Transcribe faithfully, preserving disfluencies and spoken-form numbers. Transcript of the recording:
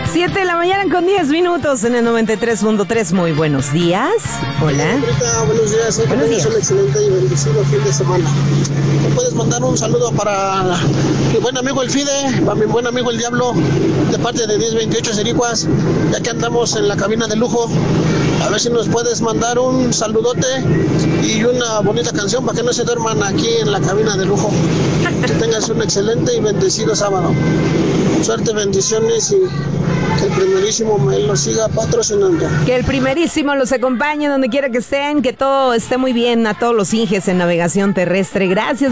siete de la mañana con diez minutos en el noventa y tres punto tres. Muy buenos días. Hola. Hola, buenos días. Buenos días. Un excelente y bendecido fin de semana. ¿Me puedes mandar un saludo para mi buen amigo el Fide, para mi buen amigo el Diablo, de parte de diez veintiocho Sericuas, ya que andamos en la cabina de lujo? A ver si nos puedes mandar un saludote y una bonita canción para que no se duerman aquí en la cabina de lujo. Que tengas un excelente y bendecido sábado. Suerte, bendiciones y que el primerísimo me lo siga patrocinando. Que el primerísimo los acompañe donde quiera que estén, que todo esté muy bien a todos los Inges en navegación terrestre. Gracias.